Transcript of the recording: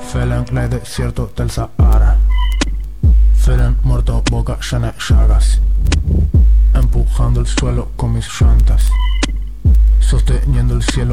Felen en el desierto del Sahara. Felen muerto, boca llena de llagas, empujando el suelo con mis llantas, sosteniendo el cielo.